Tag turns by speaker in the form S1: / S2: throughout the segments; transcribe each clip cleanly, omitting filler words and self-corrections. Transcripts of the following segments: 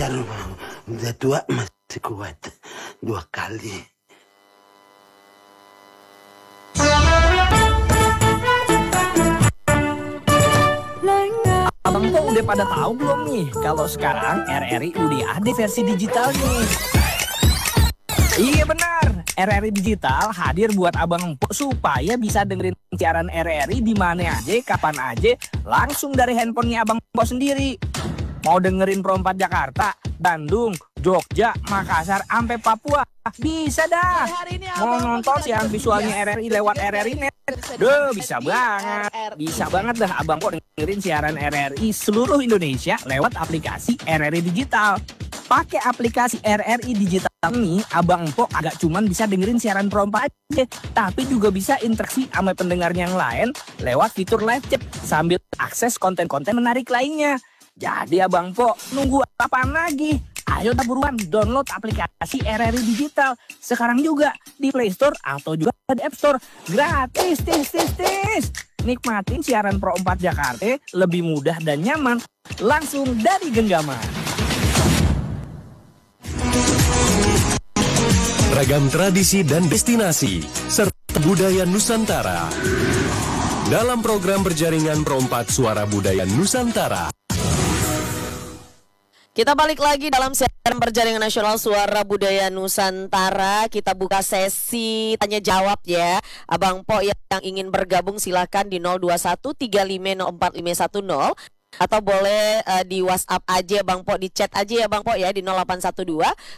S1: Jangan udah tua masih kuat 2 kali.
S2: Abang kok udah pada tahu belum nih kalau sekarang RRI udah ada versi digitalnya? Iya benar, RRI Digital hadir buat Abang Empok supaya bisa dengerin siaran RRI di mana aja, kapan aja, langsung dari handphonenya Abang Empok sendiri. Mau dengerin Pro 4 Jakarta, Bandung, Jogja, Makassar, sampai Papua, bisa dah. Mau nonton siaran visualnya RRI lewat RRI Net, bisa banget. Bisa banget dah Abang Empok dengerin siaran RRI seluruh Indonesia lewat aplikasi RRI Digital. Pakai aplikasi RRI Digital ini, Abang Empok agak cuman bisa dengerin siaran Pro 4 aja, tapi juga bisa interaksi sama pendengar yang lain lewat fitur live chat sambil akses konten-konten menarik lainnya. Jadi Abang Empok nunggu apaan lagi? Ayo buruan download aplikasi RRI Digital sekarang juga di Play Store atau juga di App Store. Gratis, tis. Nikmatin siaran Pro 4 Jakarta lebih mudah dan nyaman langsung dari genggaman.
S3: Ragam tradisi dan destinasi serta budaya Nusantara dalam program berjaringan Pro 4 Suara Budaya Nusantara.
S4: Kita balik lagi dalam siaran berjaringan nasional Suara Budaya Nusantara. Kita buka sesi tanya jawab ya. Abang Po yang ingin bergabung silakan di 02135045110 atau boleh di WhatsApp aja Bang Po, di chat aja ya Bang Po ya di 0812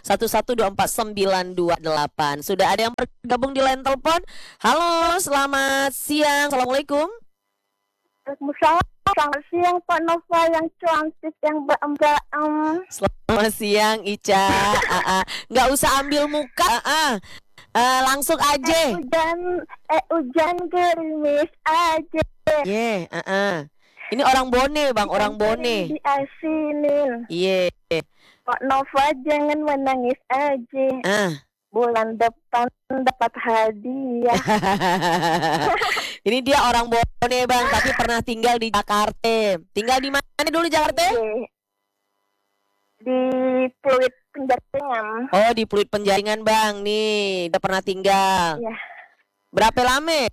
S4: 1124928. Sudah ada yang bergabung di line telepon. Halo, selamat siang. Assalamualaikum.
S5: Selamat siang Pak Nova yang cantik, yang mbak.
S4: Selamat siang Ica. Nggak usah ambil muka. Langsung aja.
S5: Hujan gerimis aja.
S4: Ini orang Bone Bang, orang Bone.
S5: Diasinin. Pak Nova jangan menangis aja. Bulan depan dapat hadiah.
S4: Ini dia orang Bone Bang, tapi pernah tinggal di Jakarta. Tinggal di mana dulu Jakarta?
S5: Di Pluit Penjaringan.
S4: Oh, di Pluit Penjaringan Bang. Nih, udah pernah tinggal.
S5: Iya.
S4: Berapa lama?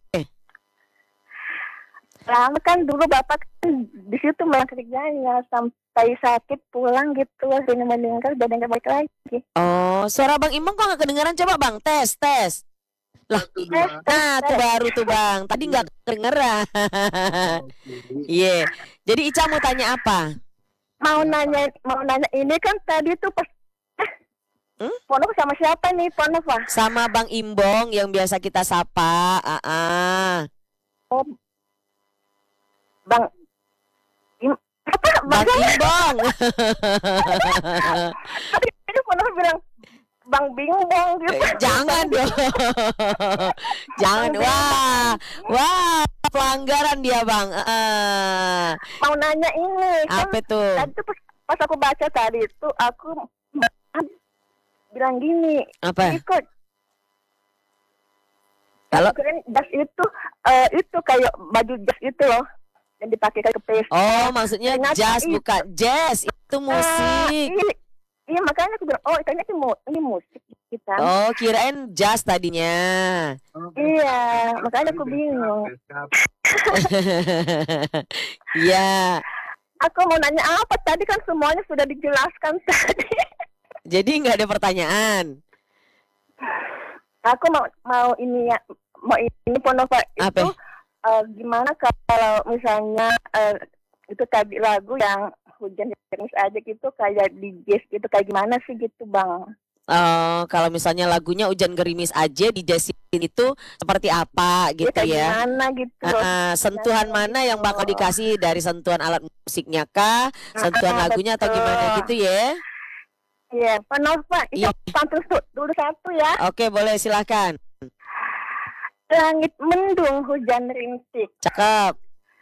S5: Lama kan dulu Bapak kan di situ malah kerjanya sampai sakit pulang gitu. Akhirnya meninggal dan nggak balik lagi.
S4: Oh, suara Bang Imong kok nggak kedengeran? Coba Bang, tes. Lah, nah tuh baru tuh Bang. Tadi nggak kedengeran. Iya. Jadi Ica mau tanya apa?
S5: Mau nanya ini kan tadi tuh pas Ponova sama siapa nih Ponova?
S4: Sama Bang Imbong yang biasa kita sapa.
S5: Oh, Bang
S4: Imbong.
S5: Tadi Ponova bilang Bang Bingbong gitu.
S4: Jangan dong. Jangan. Wah, pelanggaran dia Bang.
S5: Mau nanya ini.
S4: Apa tuh?
S5: Tadi tuh pas aku baca tadi itu aku bilang gini.
S4: Apa?
S5: Ikut.
S4: Kalau
S5: jas itu kayak baju jas itu loh yang dipakai ke pesta.
S4: Oh, maksudnya jazz bukan jazz, itu musik.
S5: Iya, makanya aku bilang, ternyata ini musik kita.
S4: Oh, kirain jazz tadinya.
S5: Iya, makanya aku bingung.
S4: Iya.
S5: Aku mau nanya apa tadi kan semuanya sudah dijelaskan tadi.
S4: Jadi nggak ada pertanyaan.
S5: Aku mau ini Ponova itu gimana kalau misalnya itu tadi lagu yang hujan gerimis aja gitu kayak di jazz gitu kayak gimana sih gitu Bang?
S4: Kalau misalnya lagunya hujan gerimis aja di jazz itu seperti apa gitu ya?
S5: Gimana gitu?
S4: Sentuhan mana yang bakal dikasih dari sentuhan alat musiknya kah? Sentuhan lagunya atau gimana gitu ya?
S5: Iya, Ponova, itu pantun dulu satu ya.
S4: Oke, boleh silakan.
S5: Langit mendung, hujan rintik.
S4: Cakep.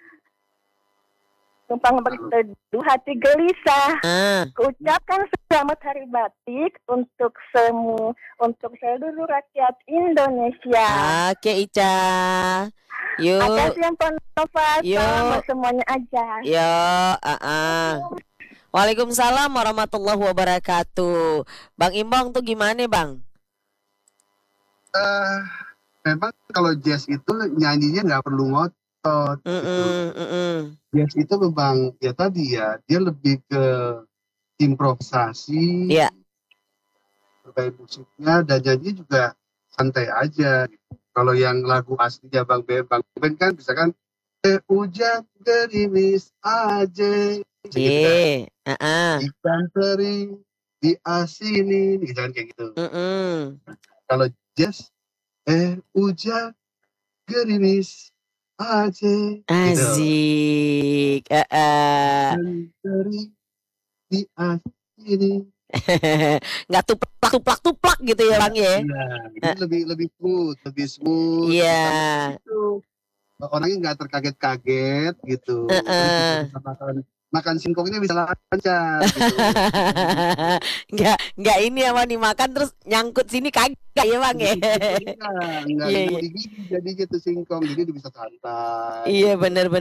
S5: Numpang berteduh hati gelisah. Kuucapkan selamat hari batik untuk seluruh rakyat Indonesia.
S4: Oke, Ica. Yuk.
S5: Makasih yang Ponova, sama semuanya aja.
S4: Yuk, Waalaikumsalam warahmatullahi wabarakatuh. Bang Imbong tuh gimana Bang?
S1: Memang kalau jazz itu nyanyinya nggak perlu ngotot gitu. Jazz itu memang ya tadi ya, dia lebih ke improvisasi,
S4: Iya.
S1: berbagai musiknya, dan nyanyi juga santai aja. Gitu. Kalau yang lagu aslinya Bang Ben kan bisa kan hujan gerimis aja, gitu kan. Ikan teri diasinin, gitu kan kayak gitu. Kalau jazz hujan gerimis aja, gitu.
S4: Asik.
S1: Ikan teri diasinin.
S4: Nggak tuplak gitu ya Bang ya?
S1: Iya, ini lebih smooth.
S4: Iya.
S1: Gitu. Orangnya nggak terkaget-kaget gitu. Terus bisa makan singkongnya bisa lancar gitu.
S4: Nggak ini ya Bang dimakan terus nyangkut sini kagak ya Bang ya?
S1: Nggak mau digigit jadi gitu singkong, jadi bisa santai.
S4: Iya bener.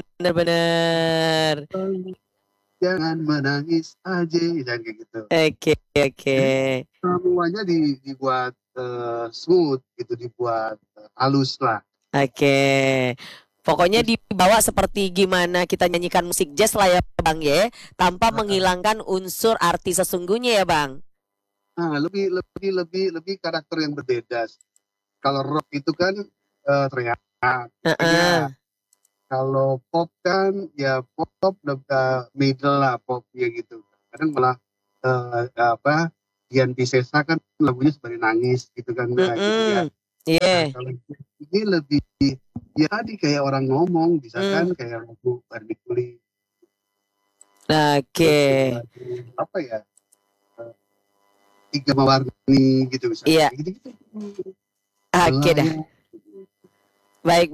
S1: Jangan menangis aja, jangan kayak gitu.
S4: Oke.
S1: Semuanya dibuat smooth gitu, dibuat halus lah.
S4: Oke. Pokoknya dibawa seperti gimana kita nyanyikan musik jazz lah ya Bang ya, tanpa menghilangkan unsur arti sesungguhnya ya Bang.
S1: Nah, lebih karakter yang berbeda. Kalau rock itu kan teriak. Kalau pop kan ya pop middle lah popnya gitu. Kadang malah Dian Piscesa kan lagunya seperti nangis gitu kan, gitu ya. Nah, kalau ini lebih ya tadi kayak orang ngomong, bisa kan kayak lagu Barbie Kulit.
S4: Oke.
S1: Apa ya? Tiga Mawarni gitu misalnya.
S4: Iya.
S1: Gitu-gitu.
S4: Oke dah. Baik.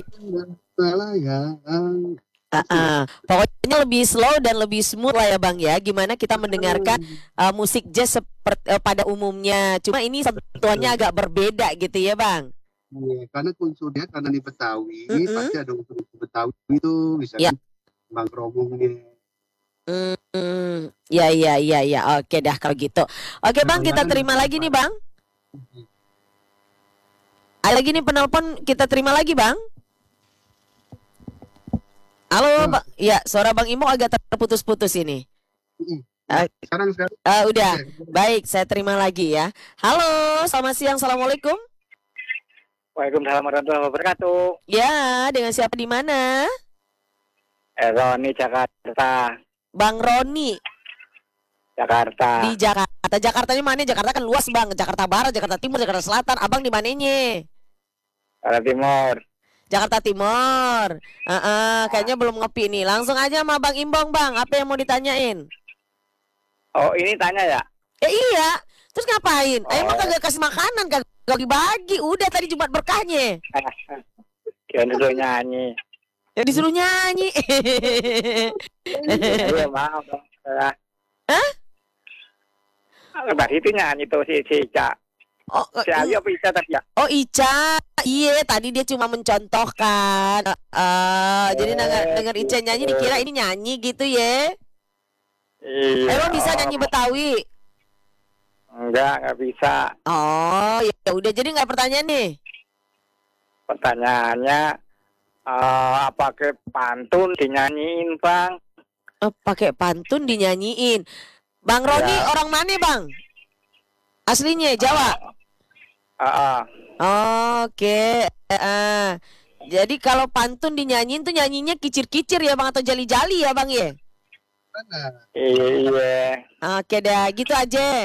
S4: Pokoknya lebih slow dan lebih smooth lah ya Bang ya. Gimana kita mendengarkan musik jazz seperti pada umumnya. Cuma ini sentuhannya agak berbeda gitu ya Bang.
S1: Iya, karena unsurnya karena di Betawi pasti ada unsur Betawi itu, misalnya Bang Romongnya.
S4: Iya. Oke dah kalau gitu. Oke Bang, kita terima lagi nih Bang. Ada lagi nih penelpon, kita terima lagi Bang. Halo Bang. Ya, suara Bang Imo agak terputus-putus ini.
S1: Sekarang.
S4: Udah. Baik, saya terima lagi ya. Halo, selamat siang. Assalamualaikum.
S6: Waalaikumsalam warahmatullahi wabarakatuh.
S4: Ya, dengan siapa di mana?
S6: Roni, Jakarta.
S4: Bang Roni.
S6: Jakarta.
S4: Di Jakarta. Jakarta ini mana? Jakarta kan luas Bang. Jakarta Barat, Jakarta Timur, Jakarta Selatan. Abang di mananya?
S6: Jakarta Timur.
S4: Jakarta Timur. Kayaknya belum ngopi nih. Langsung aja sama Bang Imbong Bang. Apa yang mau ditanyain?
S6: Oh, ini tanya ya?
S4: Iya. Terus ngapain? Emang kagak kasih makanan, kagak bagi-bagi. Udah tadi Jumat berkahnya.
S6: Kira disuruh nyanyi.
S4: Ya disuruh nyanyi.
S6: Iya, maaf dong.
S4: Hah?
S6: Tadi itu nyanyi tuh si Ica. Si Ayu apa Ica tadi ya?
S4: Oh Ica. Iya, tadi dia cuma mencontohkan. Jadi denger Ica nyanyi dikira ini nyanyi gitu ya.
S6: Iya.
S4: Emang bisa nyanyi Betawi?
S6: Enggak bisa.
S4: Oh, ya udah, jadi nggak pertanyaan nih.
S6: Pertanyaannya pakai pantun dinyanyiin, Bang.
S4: Pakai pantun dinyanyiin. Bang Roni orang mana, Bang? Aslinya Jawa. Oke. Jadi kalau pantun dinyanyiin tuh nyanyinya kicir-kicir ya, Bang, atau jali-jali ya, Bang ya?
S6: Iya.
S4: Oke dah, gitu aja.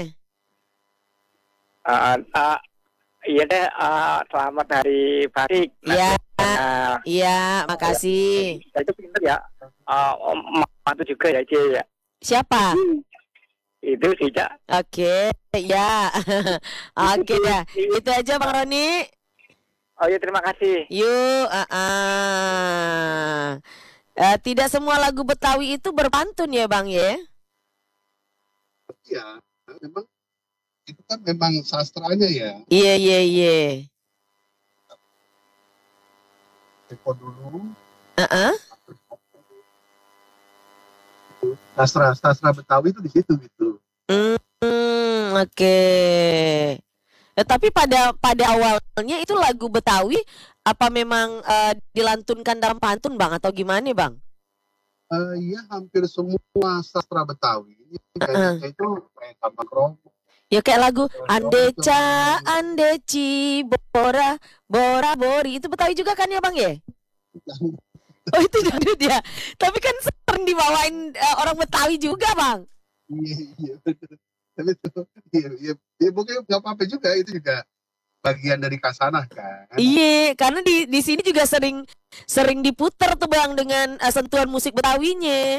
S6: Iya deh, selamat hari batik.
S4: Iya, makasih.
S6: Itu pinter ya. Mantu juga ya, Cie ya.
S4: Siapa?
S6: Itu sih, Cak.
S4: Oke, ya. Oke dah. Itu aja Bang Roni.
S6: Oh iya, terima kasih.
S4: Yuk, tidak semua lagu Betawi itu berpantun ya, Bang ya?
S1: Iya, memang itu kan memang sastranya ya.
S4: Iya.
S1: Tempo dulu. Sastra Betawi itu di situ gitu.
S4: Oke. Tapi pada awalnya itu lagu Betawi apa memang dilantunkan dalam pantun Bang atau gimana Bang?
S1: Iya, hampir semua sastra Betawi kayaknya itu kayak Gambang Kromong.
S4: Ya kayak lagu Andeca, Andeci, Bora, Bora, Bori. Itu Betawi juga kan ya Bang ya? Oh itu dangdut ya. Tapi kan sering dibawain orang Betawi juga Bang.
S1: Iya. Tapi itu ya mungkin nggak apa-apa juga, itu juga bagian dari kasanah kan.
S4: Iya, karena di sini juga sering diputer tuh Bang dengan sentuhan musik Betawinya.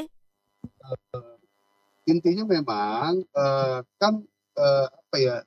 S1: Intinya memang kan apa ya,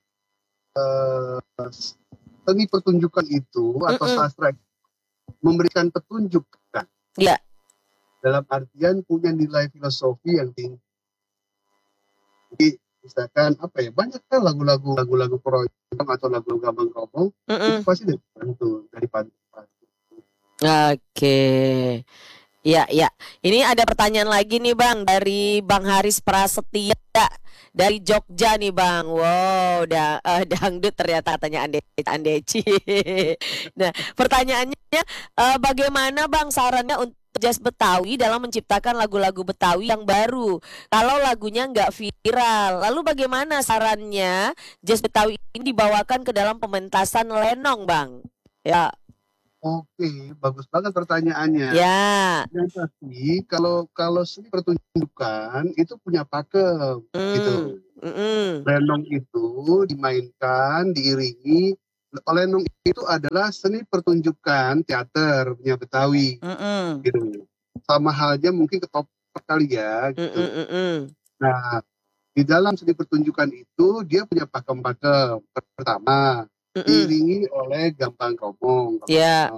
S1: seni pertunjukan itu atau sastra memberikan petunjuk kan.
S4: Iya.
S1: Dalam artian punya nilai filosofi yang tinggi. Jadi misalkan apa ya, banyak kan lagu-lagu proyek atau lagu Gambang Kromong itu pasti dari pantun.
S4: Oke. Ya. Ini ada pertanyaan lagi nih Bang dari Bang Haris Prasetya dari Jogja nih Bang. Wow, dangdut ternyata katanya Andeci. Nah, pertanyaannya bagaimana Bang sarannya untuk jazz Betawi dalam menciptakan lagu-lagu Betawi yang baru kalau lagunya nggak viral? Lalu bagaimana sarannya jazz Betawi ini dibawakan ke dalam pementasan lenong Bang? Ya.
S1: Oke, bagus banget pertanyaannya.
S4: Ya.
S1: Yang pasti kalau seni pertunjukan itu punya pakem gitu. Lenong itu dimainkan, diiringi. Lenong itu adalah seni pertunjukan teater punya Betawi, gitu. Sama halnya mungkin ketoprak kali ya, gitu. Nah, di dalam seni pertunjukan itu dia punya pakem-pakem. Pertama, diiringi oleh Gambang Kromong.
S4: Yeah.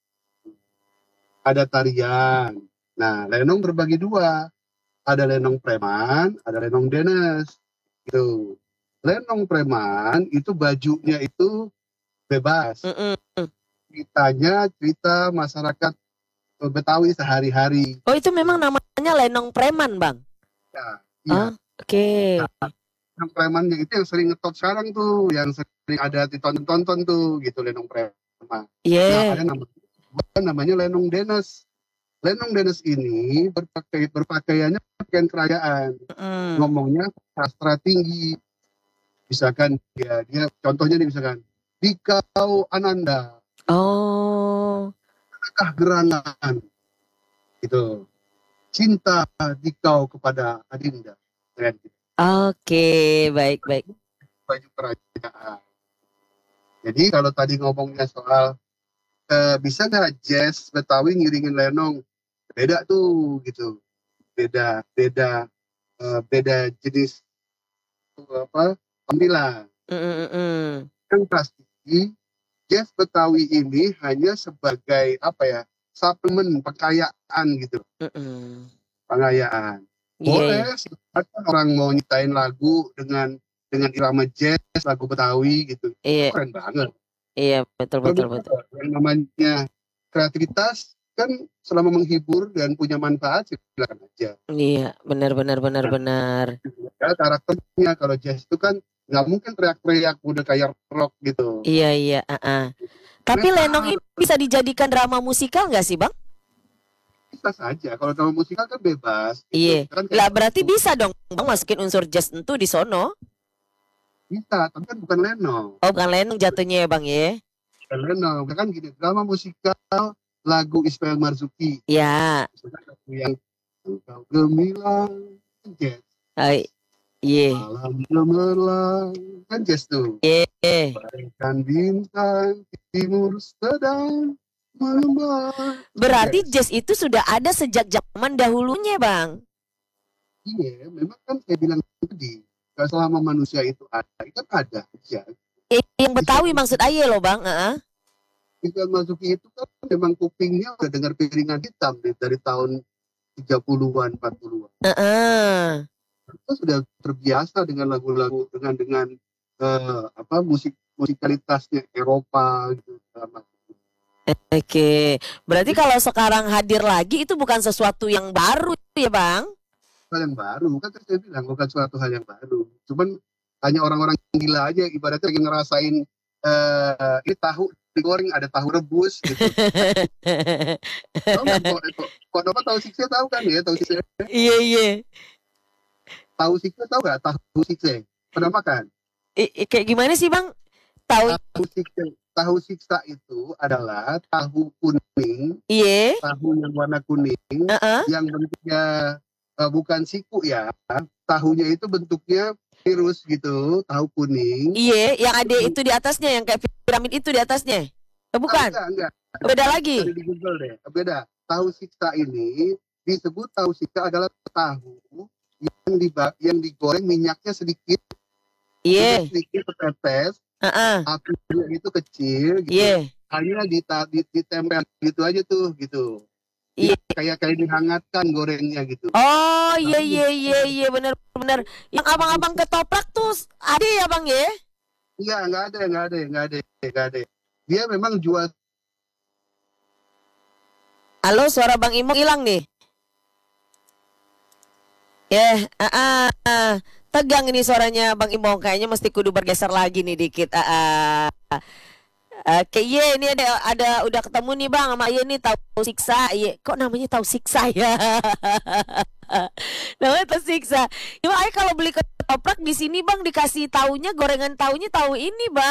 S1: Ada tarian. Nah, lenong berbagi dua. Ada lenong preman, ada lenong denes. Gitu. Lenong preman itu bajunya itu bebas. Ceritanya cerita masyarakat Betawi sehari-hari.
S4: Oh, itu memang namanya lenong preman, Bang?
S1: Ya, iya.
S4: Oke.
S1: Nah, lenong premannya itu yang sering ngetop sekarang tuh, yang sering ada ditonton gitu lenong preman.
S4: Yeah.
S1: Nah, ada namanya lenong denes. Lenong denes ini berpakaiannya pakaian kerajaan. Ngomongnya sastra tinggi. Misalkan dia contohnya nih, misalkan Dikau Ananda.
S4: Oh.
S1: Adakah gerangan? Gitu. Cinta dikau kepada Adinda.
S4: Oke, baik.
S1: Baju kerajaan. Jadi kalau tadi ngomongnya soal bisa nggak jazz Betawi ngiringin lenong? Beda tuh gitu. Beda jenis tampilan. Yang pasti jazz Betawi ini hanya sebagai suplemen pengkayaan gitu. Pengkayaan. Boleh orang mau nyiptain lagu dengan irama jazz, lagu Betawi gitu. Keren banget.
S4: Iya, betul.
S1: Yang namanya kreativitas kan selama menghibur dan punya manfaat, silakan aja.
S4: Iya, benar.
S1: Ya, karakternya kalau jazz itu kan nggak mungkin teriak-teriak udah kayak rock gitu.
S4: Iya. Tapi lenong ini bisa dijadikan drama musikal nggak sih, Bang?
S1: Bisa saja. Kalau drama musikal kan bebas.
S4: Iya. Lah berarti bisa dong, Bang, masukin unsur jazz tentu di sono.
S1: Bisa, tapi kan bukan lenong.
S4: Oh, bukan lenong jatuhnya ya, Bang ya?
S1: Bukan lenong. Kan gini, drama musikal lagu Ismail Marzuki.
S4: Ya.
S1: Yang Engkau Gemilang jazz.
S4: Iya.
S1: Malam gemerlang kan jazz tuh.
S4: Iya.
S1: Bagaikan bintang timur sedang mengembang.
S4: Berarti jazz itu sudah ada sejak zaman dahulunya, Bang.
S1: Iya, memang kan saya bilang tadi, kalau selama manusia itu ada jazz.
S4: Yang Betawi maksud aye loh, Bang.
S1: Ismail Marzuki itu kan memang kupingnya udah dengar piringan hitam dari tahun 30-an, 40-an. Kita sudah terbiasa dengan lagu-lagu dengan musikalitasnya Eropa gitu.
S4: Oke, berarti kalau sekarang hadir lagi itu bukan sesuatu yang baru ya, Bang?
S1: hal yang baru, kan tadi saya bilang bukan suatu hal yang baru. Cuman hanya orang-orang gila aja ibaratnya lagi ngerasain ini tahu digoreng, ada tahu rebus gitu. Tahu nggak kok Nova tahu sikse tahu kan ya, tahu sikse?
S4: Iya.
S1: Tahu sikse tahu nggak tahu sikse? Pernah makan?
S4: Kayak gimana sih Bang?
S1: Tahu siksa itu adalah tahu kuning, tahu yang warna kuning, yang bentuknya bukan siku ya, tahunya itu bentuknya virus gitu, tahu kuning.
S4: Iya, yang ada itu di atasnya, yang kayak piramid itu di atasnya. Bukan?
S1: Enggak.
S4: Beda lagi.
S1: Di Google deh. Beda. Tahu siksa ini disebut tahu siksa adalah tahu yang digoreng minyaknya sedikit.
S4: Iya.
S1: Sedikit tetes. Apinya itu kecil gitu.
S4: Iya.
S1: Hanya ditempel gitu aja tuh gitu.
S4: Iya.
S1: Kayak dihangatkan gorengnya gitu.
S4: Oh iya benar. Yang abang-abang ketoprak tuh ada ya Bang ya?
S1: Iya, nggak ada. Dia memang jual.
S4: Halo, suara Bang Imong hilang nih. Tegang ini suaranya Bang Imong, kayaknya mesti kudu bergeser lagi nih dikit. Oke, ini ada udah ketemu nih Bang sama nih tahu siksa. Kok namanya tahu siksa ya? Namanya tahu siksa. Cuma kalau beli ketoprak di sini Bang dikasih taunya, gorengan taunya tahu ini Bang.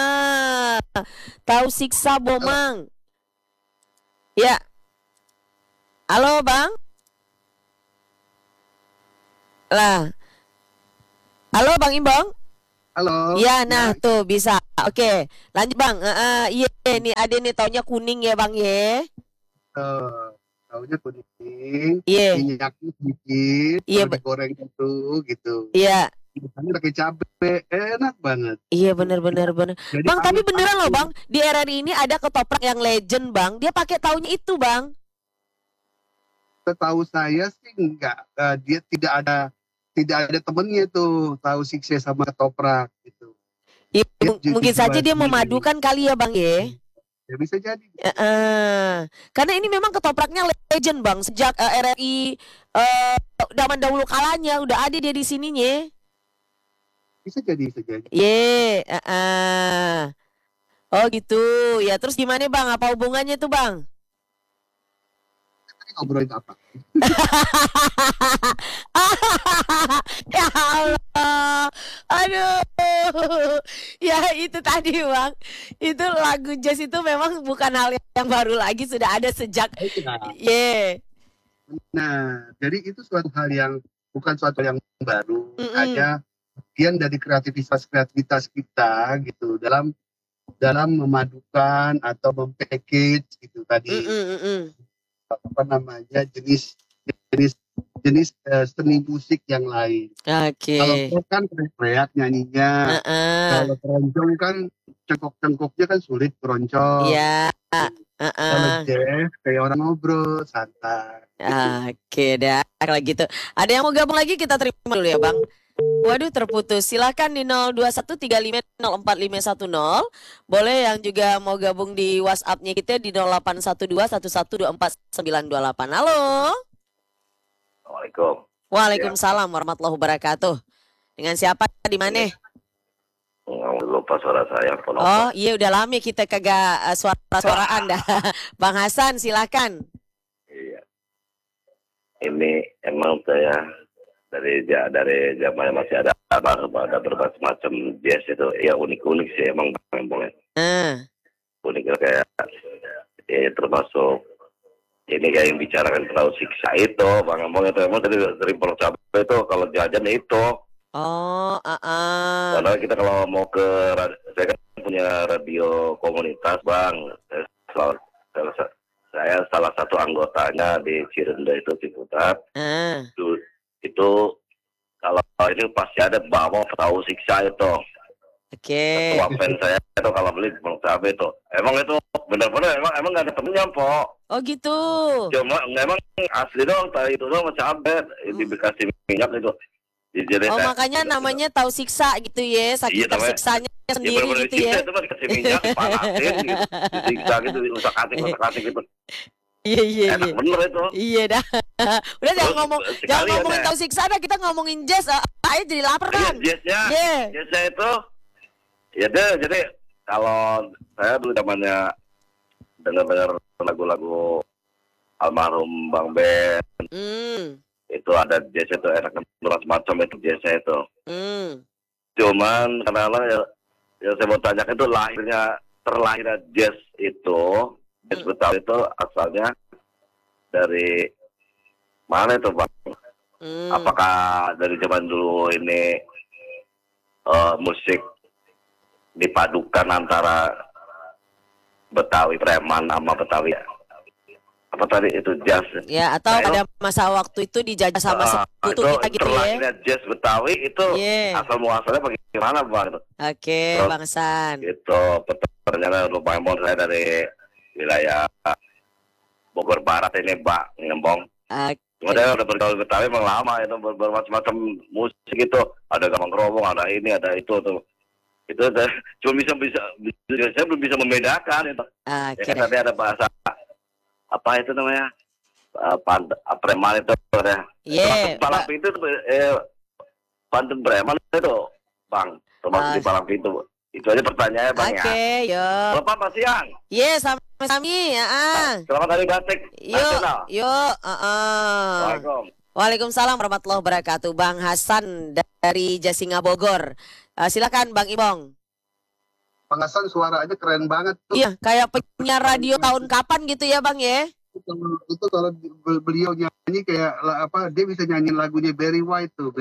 S4: Tahu siksa Bomang. Ya. Halo Bang. Lah. Halo Bang Imbong.
S1: Halo.
S4: Ya, nah tuh bisa. Oke, lanjut Bang. Iya nih ada nih taunya kuning ya Bang ya.
S1: Taunya kuning.
S4: Iya.
S1: Minyaknya sedikit.
S4: Iya.
S1: Goreng itu gitu.
S4: Iya.
S1: Misalnya pakai cabai, enak banget.
S4: Iya benar.
S1: Jadi
S4: Bang tapi beneran loh Bang, di RRI ini ada ketoprak yang legend Bang. Dia pakai taunya itu Bang.
S1: Setahu saya sih enggak. Dia tidak ada temennya tuh tahu sikse sama ketoprak gitu.
S4: Ya, mungkin saja dia memadukan kali ya Bang ya.
S1: Ya bisa jadi.
S4: Karena ini memang ketopraknya legend Bang. Sejak RRI zaman dahulu kalanya udah ada dia di sininya.
S1: Bisa jadi.
S4: Oh gitu. Ya terus gimana Bang? Apa hubungannya tuh Bang?
S1: Ngobrolin apa?
S4: Ya Allah. Aduh. Ya itu tadi Bang. Itu lagu jazz itu memang bukan hal yang baru lagi, sudah ada sejak
S1: Nah, jadi itu suatu hal yang bukan suatu yang baru, hanya bagian dari kreativitas kita gitu dalam memadukan atau mempackage gitu tadi. Apa namanya jenis seni musik yang lain. Kalau pop kan teriak nyanyinya, kalau keroncong kan cengkok-cengkoknya kan sulit keroncong.
S4: Iya.
S1: Kalau jazz kayak orang ngobrol santai.
S4: Oke dah kalau gitu. Ada yang mau gabung lagi kita terima dulu ya Bang. Waduh terputus. Silakan di 0213504510. Boleh yang juga mau gabung di WhatsApp-nya kita di 081211249928. Halo.
S6: Assalamualaikum.
S4: Waalaikumsalam warahmatullahi wabarakatuh. Dengan siapa di mana?
S6: Lupa suara saya.
S4: Oh iya udah lama kita kagak suara-suaraan dah. Bang Hasan silakan.
S6: Iya. Ini emang saya dari zaman masih ada berbagai macam jazz itu ya unik sih emang boleh. Unik kayak termasuk ini kayak yang bicarakan tahu siksa itu Bang Ambong itu emang dari percapai itu kalau jajan itu. Karena kita kalau mau ke saya kan punya radio komunitas Bang. Saya salah satu anggotanya di Cirende itu Ciputat. Itu kalau ini pasti ada bawa tahu siksa itu.
S4: Oke.
S6: Wapen saya itu kalau beli cabai itu. Emang itu benar-benar emang nggak ada temennya Po.
S4: Oh gitu.
S6: Cuma emang asli doang tahu itu doang cabai dikasih minyak itu.
S4: Makanya namanya tahu siksa gitu ya, saking tersiksanya sendiri gitu ya.
S6: Itu kan kasih minyak, panasin gitu. Disiksa gitu, usak-atik gitu.
S4: Iya.
S6: Enak bener itu.
S4: Iya dah. Udah jangan ngomongin
S6: ya.
S4: tahu siksa dah, kita ngomongin jazz. Ayo jadi lapar kan.
S6: Jazznya itu, ya deh. Jadi kalau saya dulu zamannya dengar lagu-lagu almarhum Bang Ben, itu ada jazz itu enak macam itu jazznya itu. Cuman karena ya saya mau tanyakan itu terlahirnya jazz itu, jazz Betawi itu asalnya dari mana itu Bang? Apakah dari zaman dulu ini musik dipadukan antara Betawi preman sama Betawi apa tadi itu jazz?
S4: Ya, atau pada masa waktu itu dijajah sama sekutu kita gitu ya.
S6: Terlahirnya jazz Betawi itu asal muasalnya bagaimana Bang?
S4: Oke, Bang Hasan.
S6: Itu ternyata lumayan saya dari wilayah Bogor Barat ini Mbak Ngembong. Kemudian udah bergaul Betawi memang lama itu bermacam-macam musik itu, ada gambang keromong, ada ini, ada itu tuh. Itu cuma saya belum bisa membedakan itu. Ya kan tadi ada bahasa apa itu namanya preman itu ya. Palang Pintu pantun preman itu Bang, termasuk di Palang Pintu. Itu aja pertanyaannya Bang ya.
S4: Oke, yuk.
S6: Selamat siang.
S4: Sami.
S6: Selamat hari batik.
S4: Yuk. Waalaikumsalam warahmatullahi wabarakatuh. Bang Hasan dari Jasinga Bogor. Silakan Bang Ibong.
S1: Bang Hasan suaranya keren banget tuh.
S4: Iya, kayak penyiar radio tahun kapan gitu ya Bang ya?
S1: Itu kalau beliau nyanyi kayak apa, dia bisa nyanyiin lagunya Barry White tuh.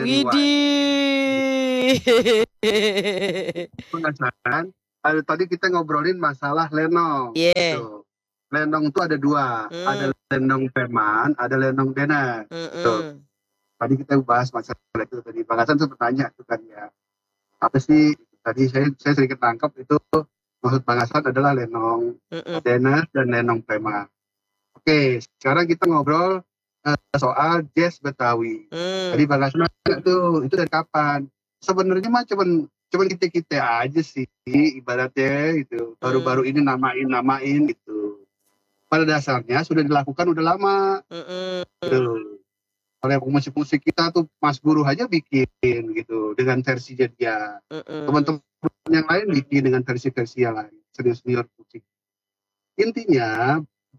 S1: Bang Hasan, tadi kita ngobrolin masalah lenong. Gitu. Lenong itu ada dua, ada lenong preman, ada lenong benar. Tadi kita bahas masalah itu tadi. Bang Hasan tuh bertanya tuh kan ya, apa sih? Tadi saya sedikit tangkap itu maksud Bang Hasan adalah lenong benar dan lenong preman. Oke, sekarang kita ngobrol soal jazz Betawi. Tadi Bang Hasan itu dari kapan? Sebenarnya mah cuman kita aja sih ibaratnya itu baru-baru ini namain gitu. Pada dasarnya sudah dilakukan udah lama. Gitu. Oleh musik-musik kita tuh Mas Guru aja bikin gitu dengan versinya dia. Teman-teman yang lain bikin dengan versi-versi yang lain. Senior musik. Intinya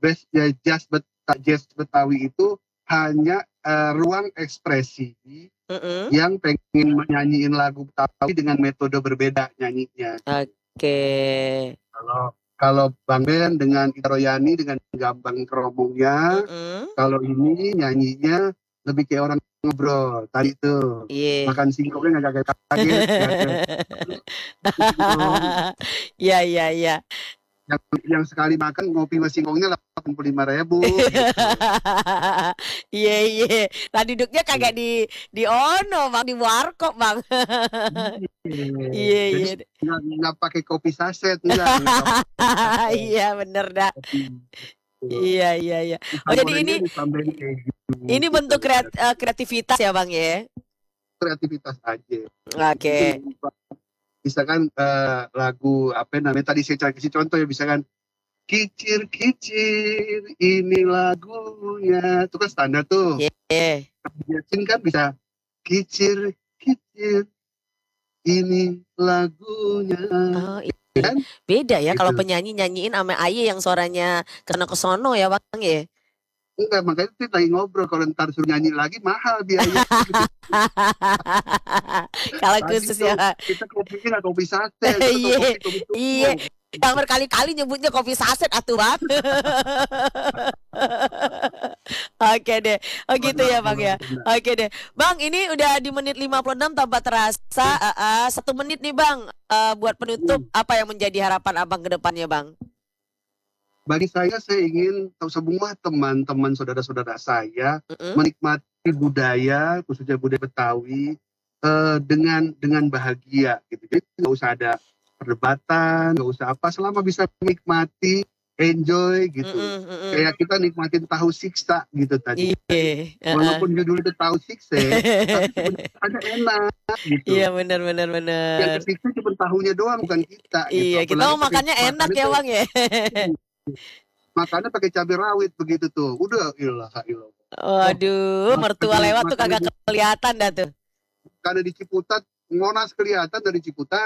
S1: jazz Betawi itu hanya ruang ekspresi yang pengen nyanyiin lagu Betawi dengan metode berbeda nyanyinya.
S4: Oke.
S1: Kalau Bang Ben dengan Ita Royani dengan gambang keromongnya, kalau ini nyanyinya lebih kayak orang ngobrol tadi tuh. Makan singkongnya nggak kaget.
S4: Iya.
S1: Yang sekali makan ngopi sama singkongnya 85.000.
S4: Iya. Lah duduknya kagak di ono Bang, di warkop Bang. Iya.
S1: Nggak pakai kopi saset
S4: Iya bener dah. Iya. Oh jadi ini bentuk kreativitas ya Bang ya?
S1: Kreativitas aja.
S4: Oke.
S1: Misalkan lagu apa namanya tadi saya kasih contoh ya, misalkan kicir ini lagunya itu kan standar tuh. Yasin kan bisa kicir ini lagunya.
S4: Oh, kan? Beda ya gitu. Kalau penyanyi nyanyiin sama Aye yang suaranya kesono ya Bang ya.
S1: Enggak, makanya itu lagi ngobrol kalau ntar suruh nyanyi lagi mahal biaya.
S4: Kalau khusus ya.
S1: Kita kopinya nggak kopi sate.
S4: Iya. Yang berkali-kali nyebutnya kopi saset atuh Bang. Oke deh. Oh gitu ya Bang ya. Oke deh. Bang ini udah di menit 56 tanpa terasa. 1 menit nih Bang. Buat penutup apa yang menjadi harapan Abang ke depannya Bang?
S1: Bagi saya ingin semua teman-teman saudara-saudara saya menikmati budaya, khususnya budaya Betawi dengan bahagia gitu. Jadi nggak usah ada perdebatan, nggak usah apa, selama bisa menikmati, enjoy gitu. Kayak kita nikmatin tahu siksa gitu tadi. Walaupun judul itu tahu siksa, tapi ada enak gitu.
S4: Iya benar.
S1: Yang kesiksa cuma tahunya doang, bukan kita.
S4: Iya,
S1: gitu.
S4: kita mau makannya enak ya Bang ya.
S1: Makannya pakai cabai rawit begitu tuh. Udah ilah.
S4: Waduh, mertua lewat tuh kagak kelihatan dah tuh.
S1: Karena di Ciputat, Monas kelihatan dari Ciputat.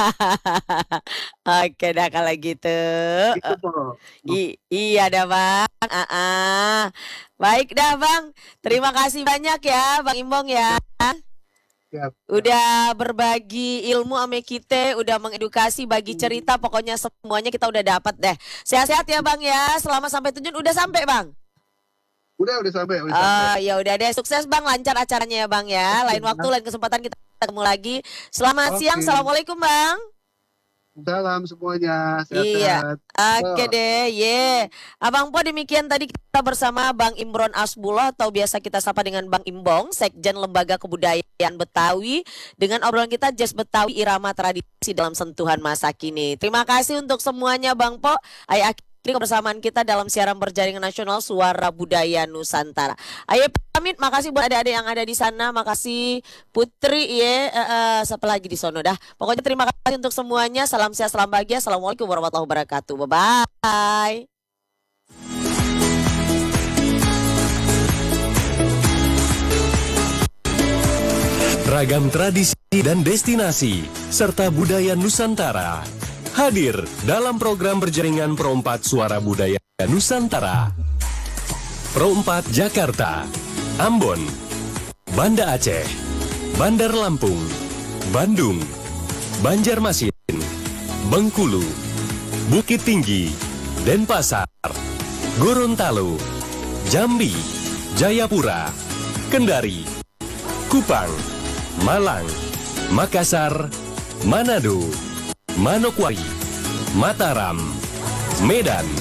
S4: Oke dah kalau gitu.
S1: Gitu, Pak.
S4: Iya dah Bang. Baik dah Bang. Terima kasih banyak ya Bang Imbong ya.
S1: Siap.
S4: Udah berbagi ilmu ame kita, udah mengedukasi, bagi cerita, pokoknya semuanya kita udah dapat deh. Sehat-sehat ya Bang ya. Selamat sampai tujuan. Udah sampai Bang?
S1: Udah sampai.
S4: Ya udah deh, sukses Bang, lancar acaranya ya Bang ya. Lain waktu, lain kesempatan kita ketemu lagi. Selamat siang. Assalamualaikum Bang.
S1: Salam semuanya, sehat-sehat.
S4: Iya, oke deh, Abang Po, demikian tadi kita bersama Bang Imron Asbullah atau biasa kita sapa dengan Bang Imbong, Sekjen Lembaga Kebudayaan Betawi, dengan obrolan kita Jazz Betawi Irama Tradisi dalam Sentuhan Masa Kini. Terima kasih untuk semuanya Bang Po. Ayo akhiri kebersamaan kita dalam siaran berjaringan nasional Suara Budaya Nusantara. Ayo pamit, makasih buat adik-adik yang ada di sana, makasih Putri siapa lagi di sono dah. Pokoknya terima kasih untuk semuanya. Salam sehat, salam bahagia. Assalamualaikum warahmatullahi wabarakatuh. Bye-bye.
S3: Ragam tradisi dan destinasi serta budaya Nusantara hadir dalam program berjaringan Pro 4 Suara Budaya Nusantara. Pro 4 Jakarta, Ambon, Banda Aceh, Bandar Lampung, Bandung, Banjarmasin, Bengkulu, Bukit Tinggi, Denpasar, Gorontalo, Jambi, Jayapura, Kendari, Kupang, Malang, Makassar, Manado, Manokwari, Mataram, Medan,